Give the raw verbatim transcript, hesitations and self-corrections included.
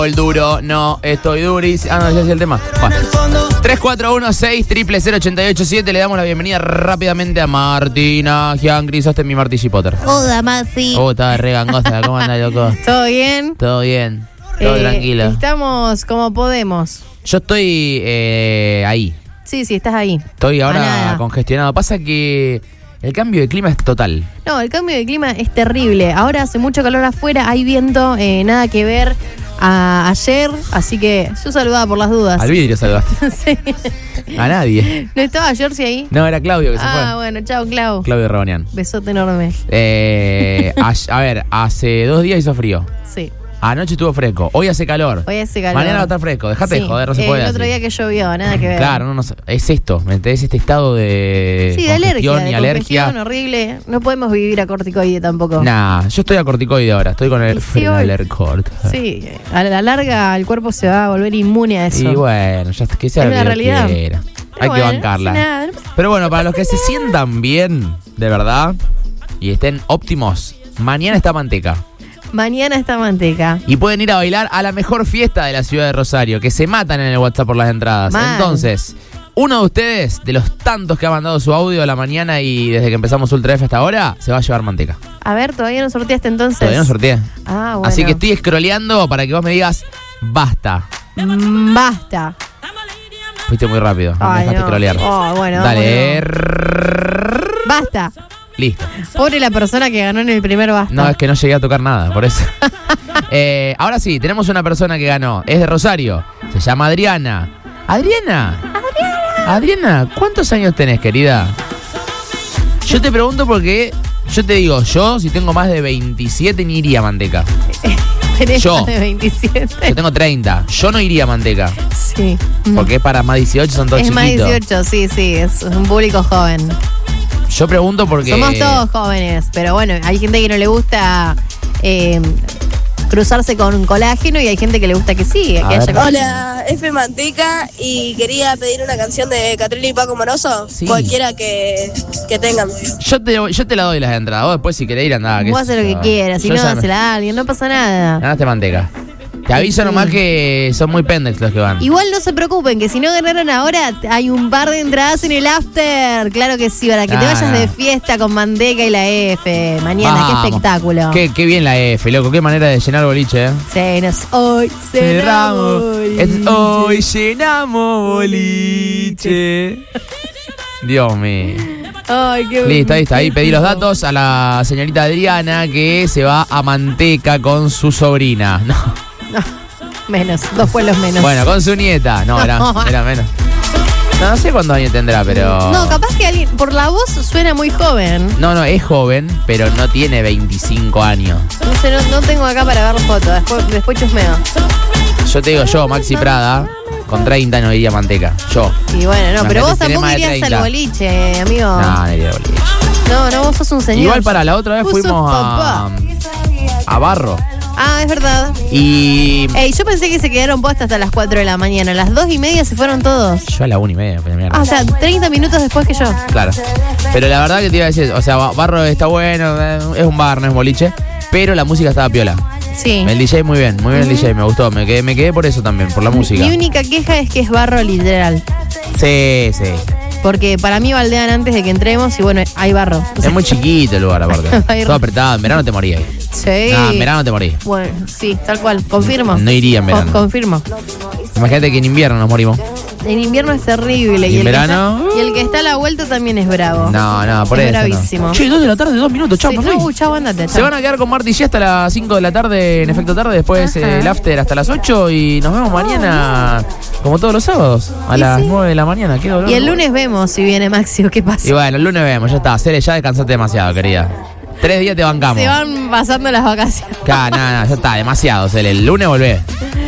El duro, no, estoy duris. Ah, no, ese es el tema. Bueno. tres cuatro uno seis cero cero cero ocho ocho siete. Le damos la bienvenida rápidamente a Martina Giangri. Sos mi Marty G. Potter. Hola, Marty. Oh, estaba re gangosa. ¿Cómo anda, loco? ¿Todo bien? Todo bien. Todo Eh, tranquilo. Estamos como podemos. Yo estoy eh, ahí. Sí, sí, estás ahí. Estoy A ahora nada. congestionado. Pasa que el cambio de clima es total. No, el cambio de clima es terrible. Ahora hace mucho calor afuera, hay viento, eh, nada que ver a ayer, así que yo saludaba por las dudas. Al vidrio saludaste. Sí. A nadie. ¿No estaba Jersey ahí? No, era Claudio que se Ah, fue. bueno, chao, Clau. Claudio Rabonian. Besote enorme. Eh, a, a ver, hace dos días hizo frío. Sí. Anoche estuvo fresco. Hoy hace calor. Hoy hace calor. Mañana va a estar fresco. Dejate Sí, de joder, no se eh, puede El otro así. día que llovió, nada que ver. Claro, no, no, es esto, ¿me entendés? Este estado de Sí, de alergia. congestión y De alergia. congestión horrible. No podemos vivir a corticoide tampoco. Nah, yo estoy a corticoide ahora, estoy con el Y sí, hoy- Frenalercort. Sí, a la larga el cuerpo se va a volver inmune a eso. Y bueno, ya que sea Es lo una que realidad. Dios quiera. Pero Hay bueno, que bancarla. no pasa nada, no pasa- Pero bueno, para los que se sientan bien, de verdad, y estén óptimos, mañana está Manteca. Mañana está Manteca. Y pueden ir a bailar a la mejor fiesta de la ciudad de Rosario, que se matan en el WhatsApp por las entradas. Mal. Entonces, uno de ustedes, de los tantos que ha mandado su audio a la mañana y desde que empezamos Ultra F hasta ahora, se va a llevar Manteca. A ver, todavía no sorteaste entonces. Todavía no sorteé. Ah, bueno. Así que estoy scrolleando para que vos me digas, basta. Mm, basta. Fuiste muy rápido, no me Ay, dejaste no. scrollear. Oh, bueno, Dale. Basta. Listo. Pobre la persona que ganó en el primer basta. No, es que no llegué a tocar nada, por eso. Eh, ahora sí, tenemos una persona que ganó. Es de Rosario. Se llama Adriana. ¿Adriana? Adriana. Adriana, ¿cuántos años tenés, querida? Yo te pregunto porque yo te digo, yo si tengo más de veintisiete ni iría a Manteca. Tenés yo. más de veintisiete. Yo tengo treinta. Yo no iría a Manteca. Sí. Porque es para más dieciocho, son todos Es más chiquitos. dieciocho, sí, sí. Es un público joven. Yo pregunto porque... Somos todos jóvenes, pero bueno, hay gente que no le gusta eh, cruzarse con colágeno y hay gente que le gusta que sí. Que A haya ver. colágeno. Hola, F Manteca, y quería pedir una canción de Catrina y Paco Moroso, Sí. cualquiera que, que tengan. Yo te, yo te la doy las entradas. Vos después si querés ir, andá. Vos haces lo que quieras, si no, dásela a alguien, no pasa nada. Ganaste Manteca. Te aviso Sí. nomás que son muy pendex los que van. Igual no se preocupen, que si no ganaron ahora, hay un par de entradas en el after. Claro que sí, para que te Ah, vayas no. de fiesta con Manteca y la F. Mañana, Vamos. qué espectáculo. Qué, qué bien la F, loco. Qué manera de llenar boliche, ¿eh? Sí, nos- hoy Cerramos. cerramos. Es- Hoy llenamos boliche. Dios mío. Ay, qué Listo, ahí está. Ahí pedí los datos a la señorita Adriana que se va a Manteca con su sobrina. No. No, menos, dos pueblos menos. Bueno, con su nieta. No, era, era menos. No, no sé cuántos años tendrá, pero... No, capaz que alguien, por la voz suena muy joven. No, no, es joven, pero no tiene veinticinco años. No sé, no, no tengo acá para ver fotos, después, después chusmeo. Yo te digo, yo, Maxi Prada, con treinta no iría a Manteca. Yo. Y bueno, no, pero Imagínate vos si tenés tampoco más de irías treinta. al boliche, amigo. No, no iría a boliche. No, no, vos sos un señor. Igual para la otra vez Vos sos fuimos a, papá. a Barro. Ah, es verdad. Y Ey, yo pensé que se quedaron puestas hasta las cuatro de la mañana. A las dos y media se fueron todos. yo a la una y media. Pero mierda. Ah, o sea, treinta minutos después que yo. Claro. Pero la verdad que te iba a decir, o sea, Barro está bueno, eh, es un bar, no es boliche, pero la música estaba piola. Sí. El D J muy bien, muy bien el D J, me gustó. Me quedé, me quedé por eso también, por la música. Mi única queja es que es barro literal. Sí, sí. Porque para mí baldean antes de que entremos y bueno, hay barro. O sea, Es muy chiquito el lugar aparte. Ay, Todo apretado, en verano te morías ahí. sí. No, en verano te morís. Bueno, sí, tal cual. Confirmo. No iría en Con- verano. confirmo. Imagínate que en invierno nos morimos. En invierno es terrible. ¿Y en el que verano? está- y el que está a la vuelta también es bravo. No, no, por Es eso. bravísimo. No. Che, dos de la tarde, dos minutos, chao, Sí, me fui. no, chau, andate. Se chau. van a quedar con Marty G hasta las cinco de la tarde, en efecto tarde, después Ajá. eh, el after hasta las ocho y nos vemos mañana, como todos los sábados, a Y las sí. nueve de la mañana. Qué dolor. Y el lunes vemos si viene Maxi o qué pasa. Y bueno, el lunes vemos, ya está. Cele, ya descansaste demasiado, querida. Tres días te bancamos. Se van pasando las vacaciones. Acá, nada, nada, ya está, demasiado, Cele. El lunes volvés.